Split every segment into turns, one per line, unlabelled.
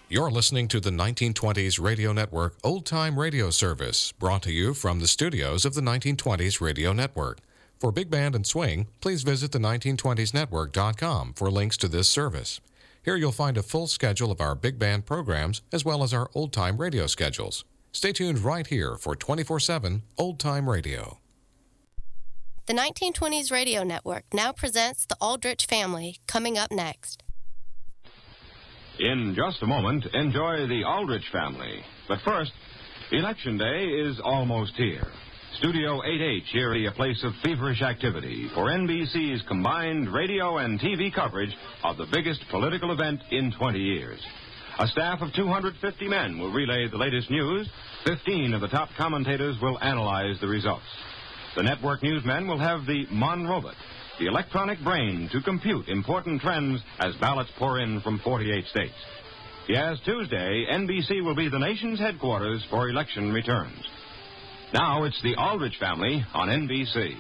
You're listening to the 1920s Radio Network Old Time Radio Service, brought to you from the studios of the 1920s Radio Network. For Big Band and Swing, please visit the 1920snetwork.com for links to this service. Here you'll find a full schedule of our Big Band programs as well as our Old Time Radio schedules. Stay tuned right here for 24/7 Old Time Radio.
The 1920s Radio Network now presents The Aldrich Family, coming up next.
In just a moment, enjoy the Aldrich Family. But first, Election Day is almost here. Studio 8H here is a place of feverish activity for NBC's combined radio and TV coverage of the biggest political event in 20 years. A staff of 250 men will relay the latest news. 15 of the top commentators will analyze the results. The network newsmen will have the Mon Robot, the electronic brain to compute important trends as ballots pour in from 48 states. Yes, Tuesday, NBC will be the nation's headquarters for election returns. Now it's the Aldrich Family on NBC.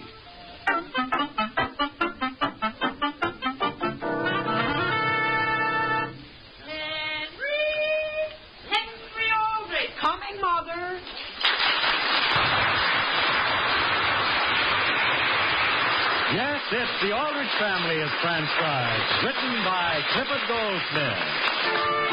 Henry Aldrich, coming, Mother.
Yes, it's The Aldrich Family is transcribed, written by Clifford Goldsmith.